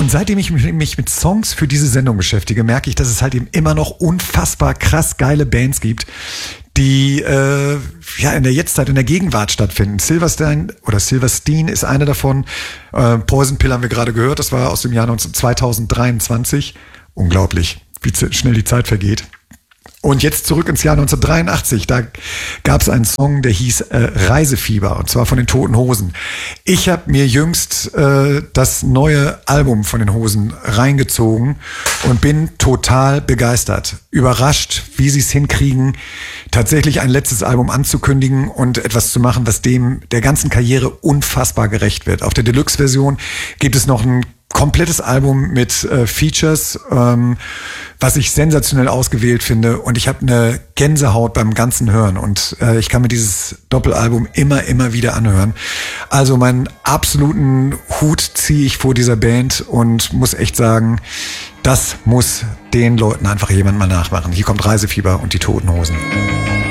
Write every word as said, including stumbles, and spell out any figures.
Und seitdem ich mich mit Songs für diese Sendung beschäftige, merke ich, dass es halt eben immer noch unfassbar krass geile Bands gibt, die äh, ja in der Jetztzeit, in der Gegenwart stattfinden. Silverstein oder Silverstein ist eine davon. Äh, Poison Pill haben wir gerade gehört, das war aus dem Jahr zweitausenddreiundzwanzig. Unglaublich, wie schnell die Zeit vergeht. Und jetzt zurück ins Jahr neunzehnhundertdreiundachtzig. Da gab es einen Song, der hieß äh, Reisefieber, und zwar von den Toten Hosen. Ich habe mir jüngst äh, das neue Album von den Hosen reingezogen und bin total begeistert. Überrascht, wie sie es hinkriegen, tatsächlich ein letztes Album anzukündigen und etwas zu machen, was dem der ganzen Karriere unfassbar gerecht wird. Auf der Deluxe-Version gibt es noch ein komplettes Album mit äh, Features, ähm, was ich sensationell ausgewählt finde, und ich habe eine Gänsehaut beim ganzen Hören, und äh, ich kann mir dieses Doppelalbum immer, immer wieder anhören. Also meinen absoluten Hut ziehe ich vor dieser Band und muss echt sagen, das muss den Leuten einfach jemand mal nachmachen. Hier kommt Reisefieber und die Toten Hosen.